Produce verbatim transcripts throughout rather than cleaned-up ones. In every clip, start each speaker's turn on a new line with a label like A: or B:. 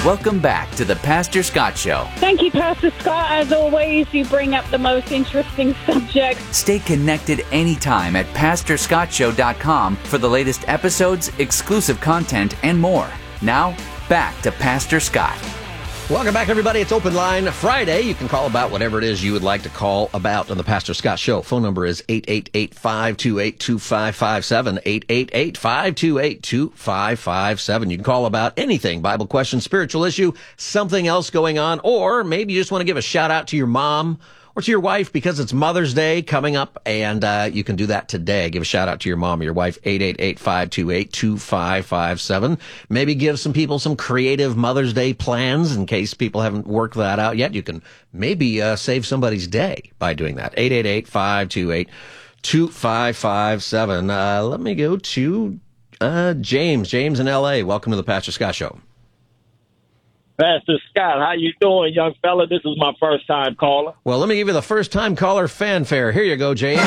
A: Welcome back to the Pastor Scott Show.
B: Thank you, Pastor Scott. As always, you bring up the most interesting subjects.
A: Stay connected anytime at pastor scott show dot com for the latest episodes, exclusive content, and more. Now, back to Pastor Scott.
C: Welcome back, everybody. It's Open Line Friday. You can call about whatever it is you would like to call about on the Pastor Scott Show. Phone number is eight eight eight, five two eight, two five five seven, eight eight eight, five two eight, two five five seven. You can call about anything, Bible question, spiritual issue, something else going on, or maybe you just want to give a shout out to your mom or to your wife because it's Mother's Day coming up, and uh, you can do that today. Give a shout out to your mom or your wife, eight eight eight, five two eight, two five five seven. Maybe give some people some creative Mother's Day plans in case people haven't worked that out yet. You can maybe uh, save somebody's day by doing that. eight eight eight, five two eight, two five five seven. Uh, let me go to uh, James. James in L A. Welcome to the Pastor Scott Show.
D: Pastor Scott, how you doing, young fella? This is my first time caller.
C: Well, let me give you the first time caller fanfare. Here you go, James.
D: Yes,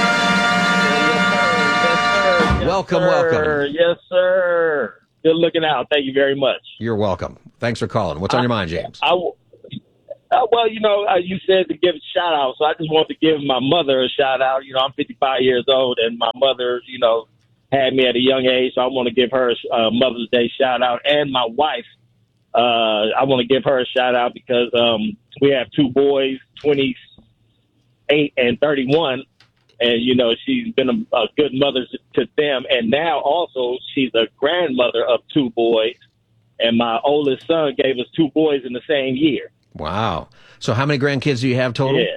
D: sir. Yes,
C: welcome,
D: sir.
C: welcome.
D: Yes, sir. Good looking out. Thank you very much.
C: You're welcome. Thanks for calling. What's on your mind, James?
D: I, I, uh, well, you know, uh, you said to give a shout out, so I just want to give my mother a shout out. You know, I'm fifty-five years old, and my mother, you know, had me at a young age, so I want to give her a uh, Mother's Day shout out, and my wife. Uh, I want to give her a shout out because um, we have two boys, twenty-eight and thirty-one. And, you know, she's been a, a good mother to them. And now also she's a grandmother of two boys. And my oldest son gave us two boys in the same year.
C: Wow. So how many grandkids do you have total?
D: Yeah.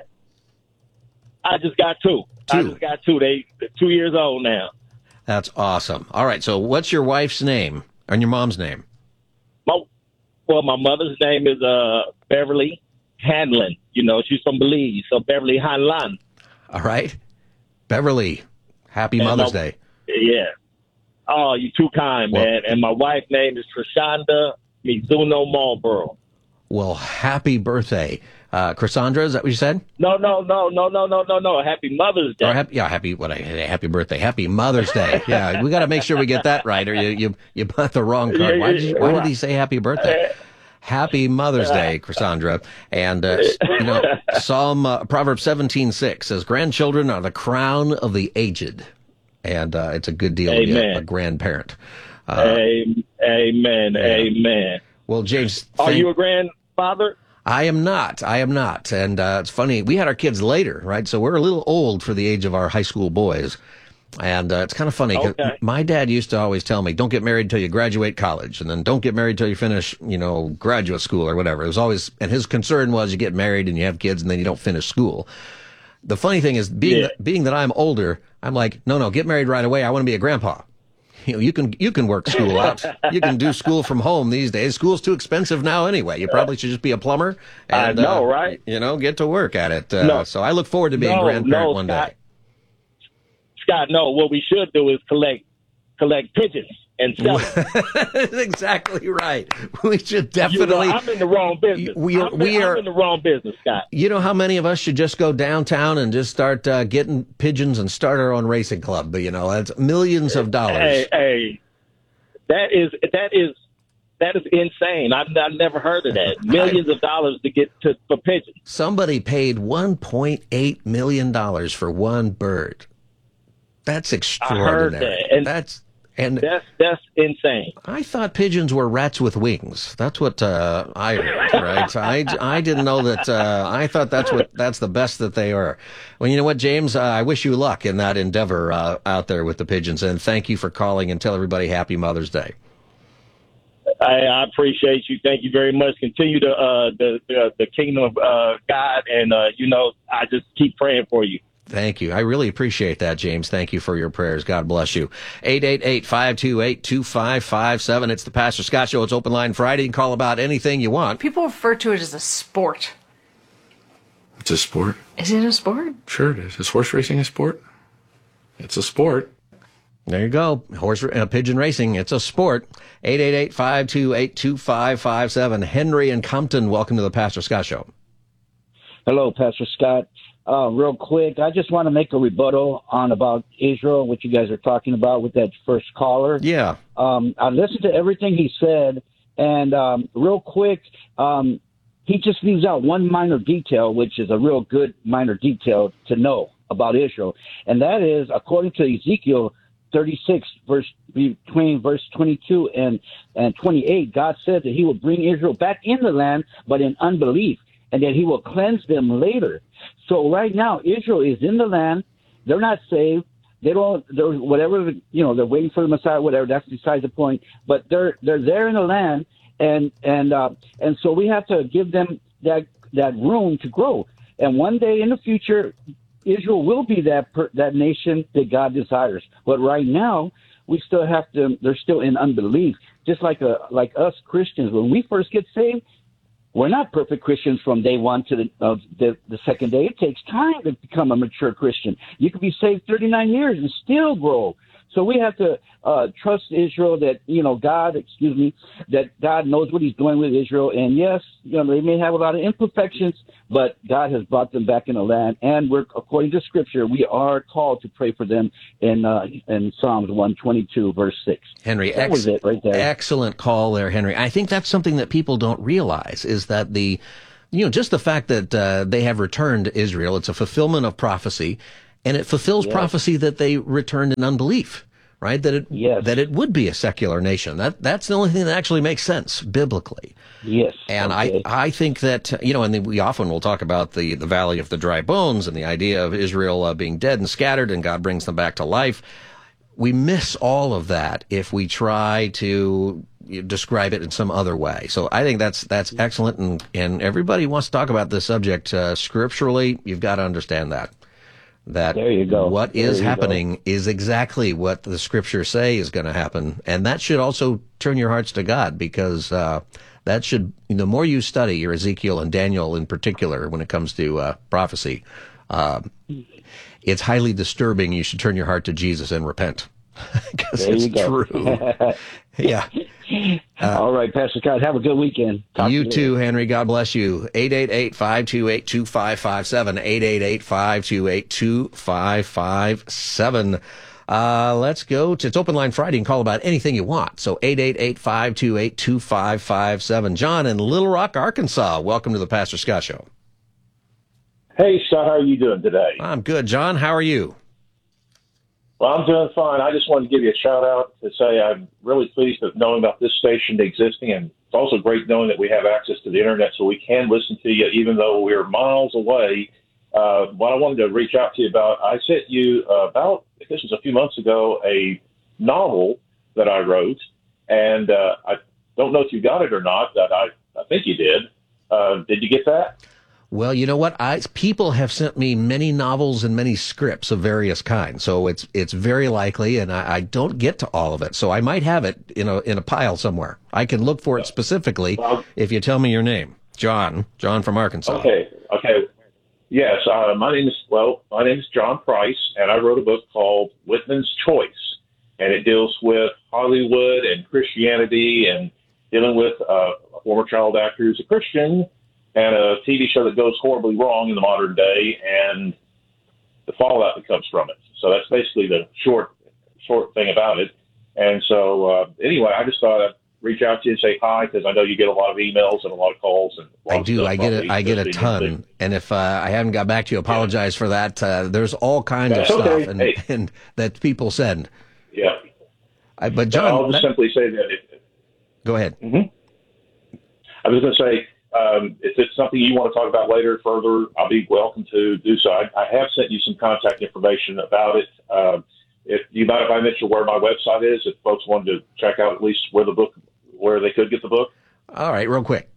D: I just got two.
C: Two.
D: I just got two. They, they're two years old now.
C: That's awesome. All right. So what's your wife's name and your mom's name?
D: My, well, my mother's name is uh, Beverly Hanlon. You know, she's from Belize. So Beverly Hanlon.
C: All right. Beverly, happy
D: And
C: Mother's
D: my-
C: Day.
D: Yeah. Oh, you're too kind,
C: Well-
D: man. And my wife's name is Trishanda Mizuno Marlboro.
C: Well, happy birthday. Uh, Cassandra, is that what you said?
D: No, no, no, no, no, no, no, no. Happy Mother's Day.
C: Or happy, yeah, happy, what I, happy birthday. Happy Mother's Day. Yeah, we got to make sure we get that right or you, you, you bought the wrong card. Why did, you, why did he say happy birthday? Happy Mother's Day, Cassandra. And, uh, you know, Psalm, uh, Proverbs seventeen six says, grandchildren are the crown of the aged. And uh, it's a good deal to be a, a grandparent. Uh,
D: Amen. Amen.
C: yeah.
D: Amen.
C: Well, James,
D: Are
C: thank-
D: you a grandfather?
C: I am not. I am not. And uh, it's funny. We had our kids later, right? So we're a little old for the age of our high school boys. And uh, it's kind of funny. 'Cause
D: Okay.
C: my dad used to always tell me, don't get married till you graduate college. And then don't get married till you finish, you know, graduate school or whatever. It was always, and his concern was you get married and you have kids and then you don't finish school. The funny thing is, being,
D: Yeah.
C: that, being that I'm older, I'm like, no, no, get married right away. I want to be a grandpa. You know, you can you can work school out. You can do school from home these days. School's too expensive now anyway. You probably should just be a plumber. And,
D: I know,
C: uh,
D: right?
C: You know, get to work at it. Uh,
D: No.
C: So I look forward to being
D: No,
C: grandparent
D: no,
C: one
D: Scott.
C: day.
D: Scott, no. What we should do is collect collect pigeons and sell them.
C: That's exactly right. We should
D: You know,
C: definitely.
D: I'm in the wrong business.
C: We are-
D: I'm,
C: we
D: I'm
C: are-
D: in the wrong business, Scott.
C: You know how many of us should just go downtown and just start uh, getting pigeons and start our own racing club? But, you know, that's millions of dollars.
D: Hey, hey, that is that is that is insane. I've, I've never heard of that. Millions of dollars to get to for pigeons.
C: Somebody paid one point eight million dollars for one bird. That's extraordinary.
D: that, and-
C: That's and
D: That's that's insane.
C: I thought pigeons were rats with wings. That's what uh, I heard, right? I, I didn't know that. Uh, I thought that's what that's the best that they are. Well, you know what, James? Uh, I wish you luck in that endeavor uh, out there with the pigeons, and thank you for calling and tell everybody Happy Mother's Day.
D: I, I appreciate you. Thank you very much. Continue to uh, the, the the kingdom of uh, God, and uh, you know, I just keep praying for you.
C: Thank you. I really appreciate that, James. Thank you for your prayers. God bless you. eight eight eight, five two eight, two five five seven. It's the Pastor Scott Show. It's Open Line Friday. You can call about anything you want.
E: People refer to it as a sport.
F: It's a sport.
E: Is it a sport?
F: Sure it is. Is horse racing a sport? It's a sport.
C: There you go. Horse uh, pigeon racing. It's a sport. eight eight eight, five two eight, two five five seven. Henry and Compton, welcome to the Pastor Scott Show.
G: Hello, Pastor Scott. Uh, real quick, I just want to make a rebuttal on about Israel, what you guys are talking about with that first caller.
C: Yeah.
G: Um, I listened to everything he said, And um, real quick, um, he just leaves out one minor detail, which is a real good minor detail to know about Israel. And that is, according to Ezekiel thirty-six, verse between verse twenty-two and, and twenty-eight, God said that he will bring Israel back in the land, but in unbelief, and that he will cleanse them later. So right now, Israel is in the land. They're not saved. They don't, they're, whatever, you know, they're waiting for the Messiah, whatever, that's besides the point. But they're, they're there in the land, and, and, uh, and so we have to give them that, that room to grow. And one day in the future, Israel will be that, per, that nation that God desires. But right now, we still have to, they're still in unbelief. Just like, a, like us Christians, when we first get saved, we're not perfect Christians from day one to the, uh, the the second day. It takes time to become a mature Christian. You could be saved thirty-nine years and still grow. So we have to uh, trust Israel that, you know, God, excuse me, that God knows what he's doing with Israel. And yes, you know, they may have a lot of imperfections, but God has brought them back in the land. And we're, according to Scripture, we are called to pray for them in uh, in Psalms one twenty-two, verse six.
C: Henry,
G: that
C: ex-
G: was it right there.
C: Excellent call there, Henry. I think that's something that people don't realize is that the, you know, just the fact that uh, they have returned to Israel, it's a fulfillment of prophecy. And it fulfills yes. prophecy that they returned in unbelief, right? That it
G: yes.
C: that it would be a secular nation. That that's the only thing that actually makes sense biblically.
G: Yes.
C: And
G: okay.
C: I I think that, you know, and we often will talk about the the valley of the dry bones and the idea of Israel uh, being dead and scattered and God brings them back to life. We miss all of that if we try to describe it in some other way. So I think that's that's excellent, and and everybody wants to talk about this subject uh, scripturally. You've got to understand that. That
G: there you go.
C: What
G: there
C: is happening
G: go.
C: is exactly what the scriptures say is going to happen. And that should also turn your hearts to God, because uh, that should, the more you study your Ezekiel and Daniel in particular when it comes to uh, prophecy, uh, it's highly disturbing. You should turn your heart to Jesus and repent, because it's true. Yeah.
G: Uh, All right, Pastor Scott, have a good weekend. Talk
C: you
G: to
C: too,
G: you.
C: Henry. God bless you. eight eight eight, five two eight, two five five seven, eight eight eight, five two eight, two five five seven. Uh, let's go to, it's Open Line Friday. You can call about anything you want. So eight eight eight, five two eight, two five five seven. John in Little Rock, Arkansas. Welcome to the Pastor Scott Show.
H: Hey, Scott, how are you doing today?
C: I'm good. John, how are you?
H: Well, I'm doing fine. I just wanted to give you a shout out to say I'm really pleased with knowing about this station existing, and it's also great knowing that we have access to the internet so we can listen to you even though we're miles away. Uh, what I wanted to reach out to you about, I sent you uh, about, this was a few months ago, a novel that I wrote, and uh, I don't know if you got it or not. That I, I think you did. Uh, did you get that?
C: Well, you know what? I, people have sent me many novels and many scripts of various kinds, so it's it's very likely, and I, I don't get to all of it. So I might have it in a in a pile somewhere. I can look for it specifically well, if you tell me your name, John. John from Arkansas.
H: Okay. Okay. Yes. Uh, my name is well. My name is John Price, and I wrote a book called Whitman's Choice, and it deals with Hollywood and Christianity and dealing with uh, a former child actor who's a Christian, and a T V show that goes horribly wrong in the modern day, and the fallout that comes from it. So that's basically the short, short thing about it. And so, uh, anyway, I just thought I'd reach out to you and say hi, because I know you get a lot of emails and a lot of calls. And
C: I do. I get a, I get a ton. And if uh, I haven't got back to you, apologize yeah. for that. Uh, there's all kinds
H: that's
C: of
H: okay.
C: stuff and,
H: hey.
C: and that people send.
H: Yeah.
C: I, but John,
H: I'll just
C: that,
H: simply say that. It,
C: go ahead.
H: Mm-hmm. I was going to say, Um, if it's something you want to talk about later further, I'll be welcome to do so. I, I have sent you some contact information about it. Uh, if you mind if I mention where my website is, if folks wanted to check out at least where the book, where they could get the book.
C: All right, real quick.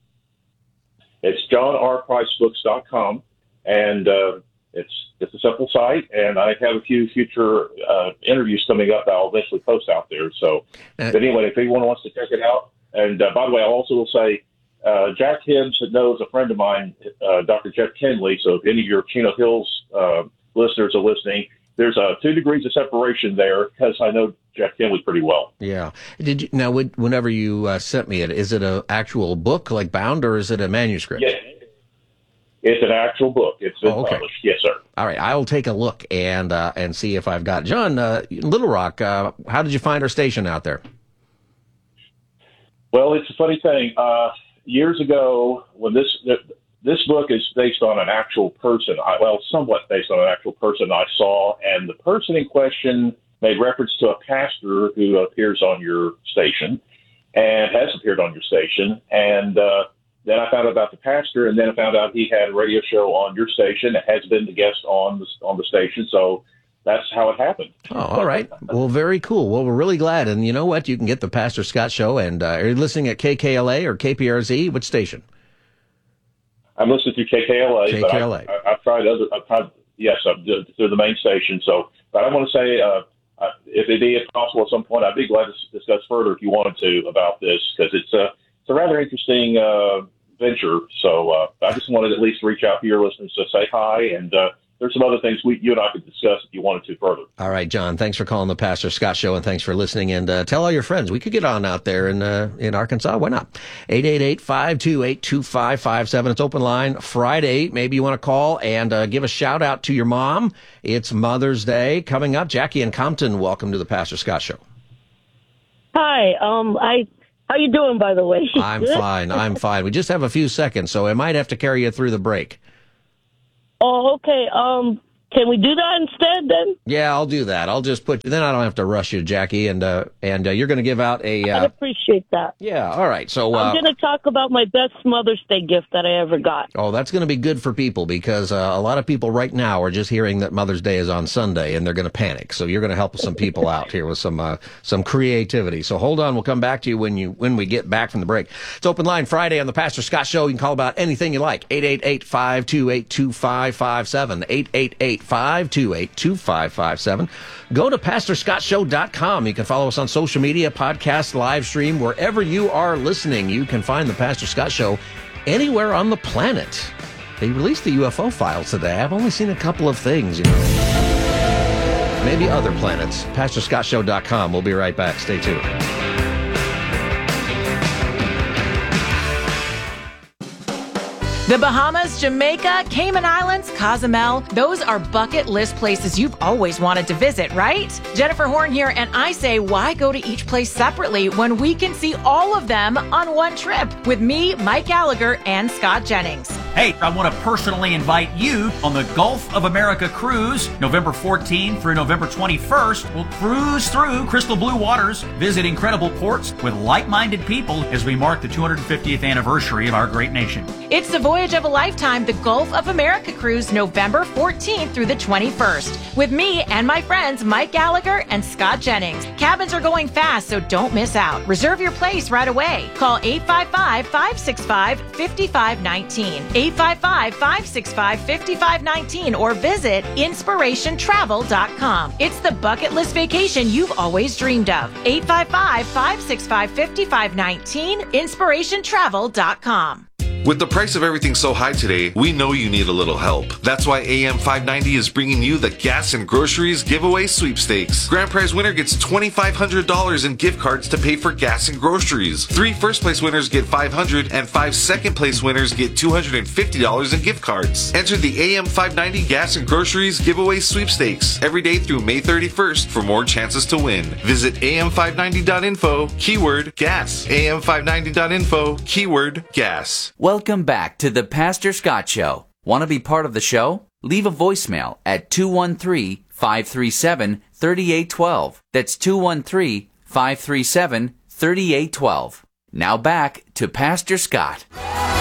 H: It's john r price books dot com, and uh, it's it's a simple site, and I have a few future uh, interviews coming up that I'll eventually post out there. So, uh, but anyway, if anyone wants to check it out, and uh, by the way, I also will say, Uh, Jack Hibbs knows a friend of mine, uh, Doctor Jeff Kinley. So if any of your Chino Hills uh, listeners are listening, there's uh, two degrees of separation there, because I know Jeff Kinley pretty well.
C: Yeah. Did you, now, whenever you uh, sent me it, is it an actual book, like bound, or is it a manuscript?
H: Yeah. It's an actual book. It's been
C: oh, okay.
H: published. Yes, sir.
C: All right. I'll take a look and uh, and see if I've got it. John, uh, Little Rock, uh, how did you find our station out there?
H: Well, it's a funny thing. Uh, years ago, when this this book is based on an actual person, I, well, somewhat based on an actual person I saw, and the person in question made reference to a pastor who appears on your station and has appeared on your station. And uh, then I found out about the pastor, and then I found out he had a radio show on your station that has been the guest on the, on the station. So that's how it happened.
C: Oh, all right. Well, very cool. Well, we're really glad. And you know what? You can get the Pastor Scott Show. And uh, are you listening at K K L A or K P R Z? Which station?
H: I'm listening to K K L A.
C: K K L A.
H: But I, I, I've tried other. I've tried. Yes, I'm through the main station. So, but I want to say, uh, if it be possible at some point, I'd be glad to discuss further if you wanted to about this, because it's a it's a rather interesting uh, venture. So uh, I just wanted to at least reach out to your listeners to say hi, and uh, there's some other things we, you and I could discuss if you wanted to further.
C: All right, John. Thanks for calling the Pastor Scott Show, and thanks for listening. And uh, tell all your friends. We could get on out there in uh, in Arkansas. Why not? eight eight eight, five two eight, two five five seven. It's open line Friday. Maybe you want to call and uh, give a shout out to your mom. It's Mother's Day coming up. Jackie and Compton, welcome to the Pastor Scott Show.
I: Hi. Um, I. How you doing, by the way?
C: I'm fine. I'm fine. We just have a few seconds, so I might have to carry you through the break.
I: Oh, okay. Um, can we do that instead then?
C: Yeah, I'll do that. I'll just put. Then I don't have to rush you, Jackie, and uh, and uh, you're going to give out a. Uh,
I: I'd appreciate that.
C: Yeah. All right. So uh,
I: I'm going to talk about my best Mother's Day gift that I ever got.
C: Oh, that's going to be good for people because uh, a lot of people right now are just hearing that Mother's Day is on Sunday and they're going to panic. So you're going to help some people out here with some uh, some creativity. So hold on. We'll come back to you when you when we get back from the break. It's open line Friday on the Pastor Scott Show. You can call about anything you like. eight eight eight, five two eight, two five five seven. eight eight eight, five two eight, two five five seven. Go to pastor scott show dot com. You can follow us on social media, podcast, live stream, wherever you are listening. You can find the Pastor Scott Show anywhere on the planet. They released the U F O files today. I've only seen a couple of things, you know. Maybe other planets. pastor scott show dot com. We'll be right back. Stay tuned.
E: The Bahamas, Jamaica, Cayman Islands, Cozumel, those are bucket list places you've always wanted to visit, right? Jennifer Horn here, and I say, why go to each place separately when we can see all of them on one trip with me, Mike Gallagher, and Scott Jennings?
J: Hey, I want to personally invite you on the Gulf of America cruise, November fourteenth through November twenty-first. We'll cruise through crystal blue waters, visit incredible ports with like-minded people as we mark the two hundred fiftieth anniversary of our great nation.
E: It's the voyage of a lifetime, the Gulf of America cruise, November fourteenth through the twenty-first, with me and my friends Mike Gallagher and Scott Jennings. Cabins are going fast, so don't miss out. Reserve your place right away. Call eight five five, five six five, five five one nine, eight five five, five six five, five five one nine, or visit inspiration travel dot com. It's the bucket list vacation you've always dreamed of. eight five five, five six five, five five one nine, inspiration travel dot com.
K: With the price of everything so high today, we know you need a little help. That's why A M five ninety is bringing you the Gas and Groceries Giveaway Sweepstakes. Grand prize winner gets two thousand five hundred dollars in gift cards to pay for gas and groceries. Three first place winners get five hundred dollars and five second place winners get two hundred fifty dollars in gift cards. Enter the A M five ninety Gas and Groceries Giveaway Sweepstakes every day through May thirty-first for more chances to win. Visit A M five ninety dot info, keyword gas. A M five ninety dot info, keyword gas.
A: Welcome back to the Pastor Scott Show. Want to be part of the show? Leave a voicemail at two one three, five three seven, three eight one two. That's two one three, five three seven, three eight one two. Now back to Pastor Scott.